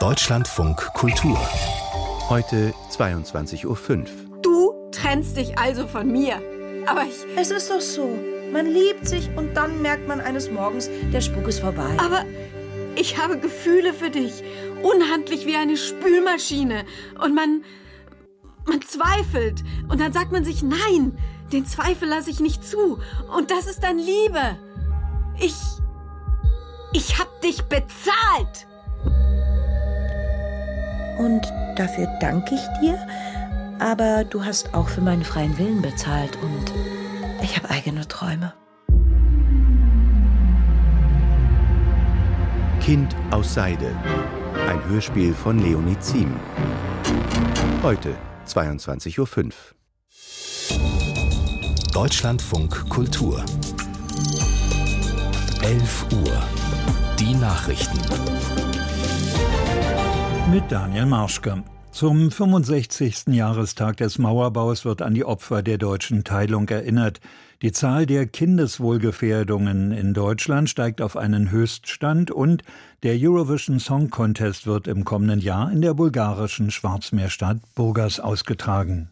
Deutschlandfunk Kultur. Heute 22:05 Uhr. Du trennst dich also von mir. Aber Es ist doch so. Man liebt sich und dann merkt man eines Morgens, der Spuk ist vorbei. Aber ich habe Gefühle für dich. Unhandlich wie eine Spülmaschine. Und man zweifelt. Und dann sagt man sich, nein, den Zweifel lasse ich nicht zu. Und das ist dann Liebe. Ich hab dich bezahlt. Und dafür danke ich dir. Aber du hast auch für meinen freien Willen bezahlt. Und ich habe eigene Träume. Kind aus Seide. Ein Hörspiel von Leonie Ziem. Heute 22:05 Uhr. Deutschlandfunk Kultur. 11 Uhr. Die Nachrichten. Mit Daniel Marschke. Zum 65. Jahrestag des Mauerbaus wird an die Opfer der deutschen Teilung erinnert. Die Zahl der Kindeswohlgefährdungen in Deutschland steigt auf einen Höchststand und der Eurovision Song Contest wird im kommenden Jahr in der bulgarischen Schwarzmeerstadt Burgas ausgetragen.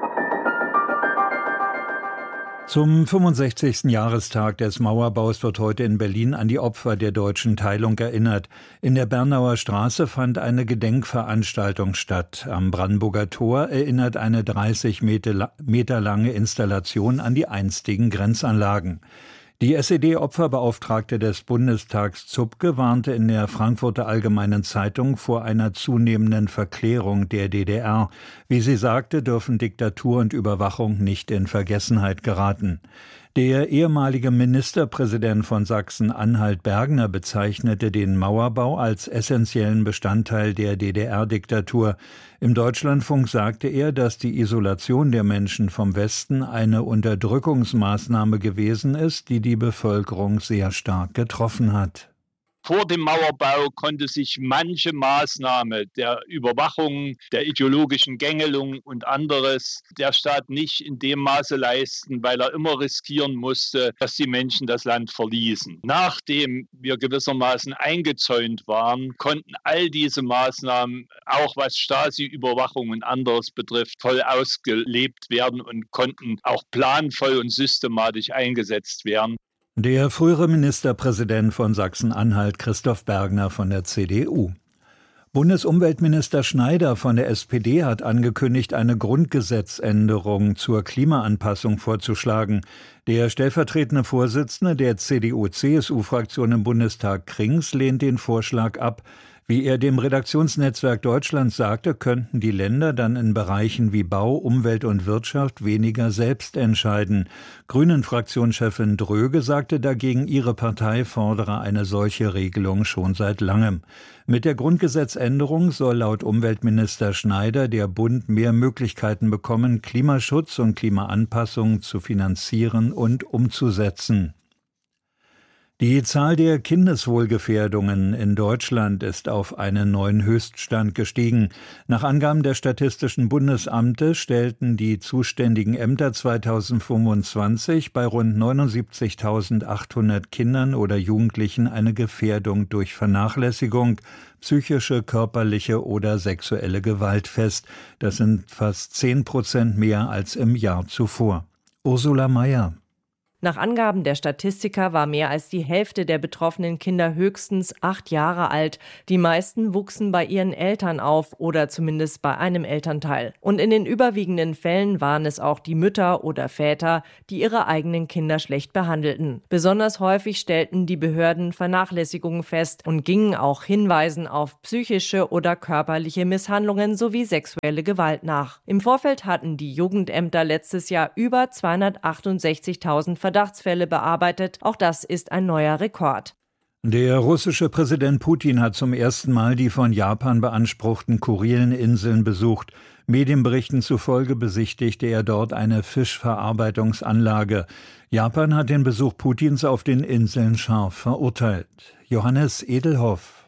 Zum 65. Jahrestag des Mauerbaus wird heute in Berlin an die Opfer der deutschen Teilung erinnert. In der Bernauer Straße fand eine Gedenkveranstaltung statt. Am Brandenburger Tor erinnert eine 30 Meter lange Installation an die einstigen Grenzanlagen. Die SED-Opferbeauftragte des Bundestags Zupke warnte in der Frankfurter Allgemeinen Zeitung vor einer zunehmenden Verklärung der DDR. Wie sie sagte, dürfen Diktatur und Überwachung nicht in Vergessenheit geraten. Der ehemalige Ministerpräsident von Sachsen-Anhalt Bergner bezeichnete den Mauerbau als essentiellen Bestandteil der DDR-Diktatur. Im Deutschlandfunk sagte er, dass die Isolation der Menschen vom Westen eine Unterdrückungsmaßnahme gewesen ist, die die Bevölkerung sehr stark getroffen hat. Vor dem Mauerbau konnte sich manche Maßnahme der Überwachung, der ideologischen Gängelung und anderes der Staat nicht in dem Maße leisten, weil er immer riskieren musste, dass die Menschen das Land verließen. Nachdem wir gewissermaßen eingezäunt waren, konnten all diese Maßnahmen, auch was Stasi-Überwachung und anderes betrifft, voll ausgelebt werden und konnten auch planvoll und systematisch eingesetzt werden. Der frühere Ministerpräsident von Sachsen-Anhalt, Christoph Bergner von der CDU. Bundesumweltminister Schneider von der SPD hat angekündigt, eine Grundgesetzänderung zur Klimaanpassung vorzuschlagen. Der stellvertretende Vorsitzende der CDU-CSU-Fraktion im Bundestag, Krings, lehnt den Vorschlag ab. Wie er dem Redaktionsnetzwerk Deutschland sagte, könnten die Länder dann in Bereichen wie Bau, Umwelt und Wirtschaft weniger selbst entscheiden. Grünen-Fraktionschefin Dröge sagte dagegen, ihre Partei fordere eine solche Regelung schon seit langem. Mit der Grundgesetzänderung soll laut Umweltminister Schneider der Bund mehr Möglichkeiten bekommen, Klimaschutz und Klimaanpassung zu finanzieren und umzusetzen. Die Zahl der Kindeswohlgefährdungen in Deutschland ist auf einen neuen Höchststand gestiegen. Nach Angaben des Statistischen Bundesamtes stellten die zuständigen Ämter 2025 bei rund 79.800 Kindern oder Jugendlichen eine Gefährdung durch Vernachlässigung, psychische, körperliche oder sexuelle Gewalt fest. Das sind fast 10% mehr als im Jahr zuvor. Ursula Mayer. Nach Angaben der Statistiker war mehr als die Hälfte der betroffenen Kinder höchstens 8 Jahre alt. Die meisten wuchsen bei ihren Eltern auf oder zumindest bei einem Elternteil. Und in den überwiegenden Fällen waren es auch die Mütter oder Väter, die ihre eigenen Kinder schlecht behandelten. Besonders häufig stellten die Behörden Vernachlässigungen fest und gingen auch Hinweisen auf psychische oder körperliche Misshandlungen sowie sexuelle Gewalt nach. Im Vorfeld hatten die Jugendämter letztes Jahr über 268.000 Verdachtsfälle bearbeitet. Auch das ist ein neuer Rekord. Der russische Präsident Putin hat zum ersten Mal die von Japan beanspruchten Kurileninseln besucht. Medienberichten zufolge besichtigte er dort eine Fischverarbeitungsanlage. Japan hat den Besuch Putins auf den Inseln scharf verurteilt. Johannes Edelhoff.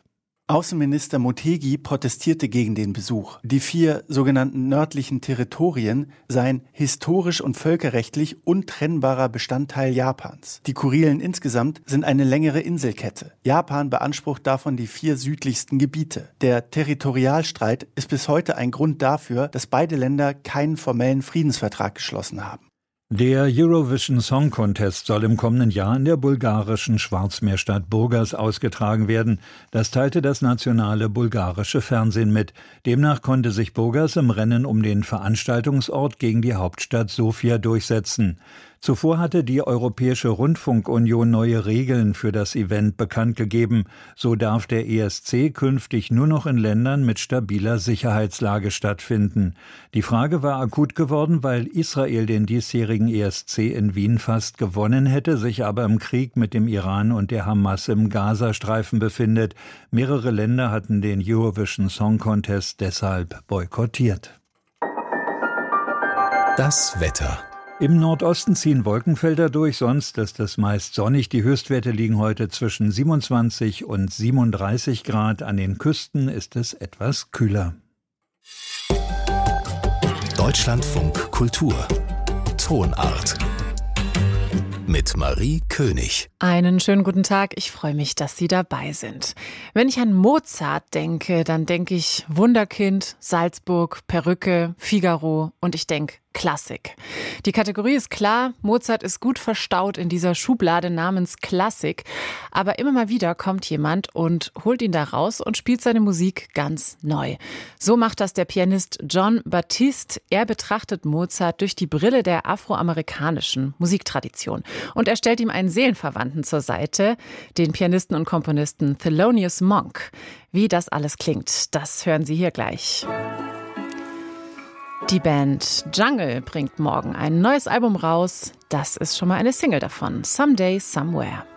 Außenminister Motegi protestierte gegen den Besuch. Die 4 sogenannten nördlichen Territorien seien historisch und völkerrechtlich untrennbarer Bestandteil Japans. Die Kurilen insgesamt sind eine längere Inselkette. Japan beansprucht davon die 4 südlichsten Gebiete. Der Territorialstreit ist bis heute ein Grund dafür, dass beide Länder keinen formellen Friedensvertrag geschlossen haben. Der Eurovision Song Contest soll im kommenden Jahr in der bulgarischen Schwarzmeerstadt Burgas ausgetragen werden. Das teilte das nationale bulgarische Fernsehen mit. Demnach konnte sich Burgas im Rennen um den Veranstaltungsort gegen die Hauptstadt Sofia durchsetzen. Zuvor hatte die Europäische Rundfunkunion neue Regeln für das Event bekannt gegeben. So darf der ESC künftig nur noch in Ländern mit stabiler Sicherheitslage stattfinden. Die Frage war akut geworden, weil Israel den diesjährigen ESC in Wien fast gewonnen hätte, sich aber im Krieg mit dem Iran und der Hamas im Gazastreifen befindet. Mehrere Länder hatten den Eurovision Song Contest deshalb boykottiert. Das Wetter. Im Nordosten ziehen Wolkenfelder durch, sonst ist es meist sonnig. Die Höchstwerte liegen heute zwischen 27 und 37 Grad. An den Küsten ist es etwas kühler. Deutschlandfunk Kultur. Tonart. Mit Marie König. Einen schönen guten Tag. Ich freue mich, dass Sie dabei sind. Wenn ich an Mozart denke, dann denke ich Wunderkind, Salzburg, Perücke, Figaro und ich denke Klassik. Die Kategorie ist klar, Mozart ist gut verstaut in dieser Schublade namens Klassik. Aber immer mal wieder kommt jemand und holt ihn da raus und spielt seine Musik ganz neu. So macht das der Pianist Jon Batiste. Er betrachtet Mozart durch die Brille der afroamerikanischen Musiktradition. Und er stellt ihm einen Seelenverwandten zur Seite, den Pianisten und Komponisten Thelonious Monk. Wie das alles klingt, das hören Sie hier gleich. Die Band Jungle bringt morgen ein neues Album raus. Das ist schon mal eine Single davon, Someday, Somewhere.